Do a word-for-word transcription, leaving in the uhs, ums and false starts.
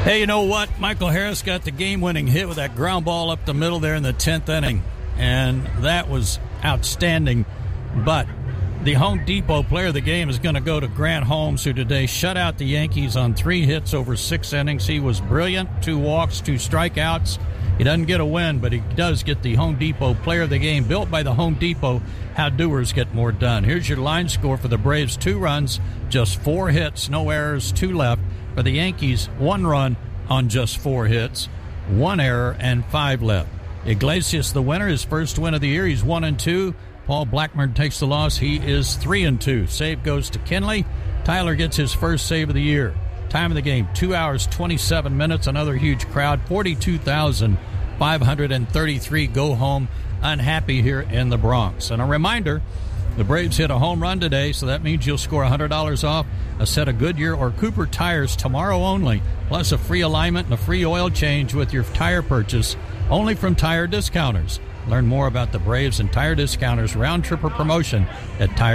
Hey, you know what? Michael Harris got the game-winning hit with that ground ball up the middle there in the tenth inning, and that was outstanding. But the Home Depot player of the game is going to go to Grant Holmes, who today shut out the Yankees on three hits over six innings. He was brilliant, two walks, two strikeouts. He doesn't get a win, but he does get the Home Depot player of the game, built by the Home Depot. How doers get more done. Here's your line score for the Braves: two runs, just four hits, no errors, two left. For the Yankees, one run on just four hits, one error, and five left. Iglesias, the winner, his first win of the year. He's one and two. Paul Blackburn takes the loss. He is three and two. Save goes to Kenley. Tyler gets his first save of the year. Time of the game, two hours, twenty-seven minutes. Another huge crowd, forty-two thousand five hundred thirty-three go home unhappy here in the Bronx. And a reminder, the Braves hit a home run today, so that means you'll score one hundred dollars off a set of Goodyear or Cooper tires tomorrow only, plus a free alignment and a free oil change with your tire purchase, only from Tire Discounters. Learn more about the Braves and Tire Discounters round-tripper promotion at Tire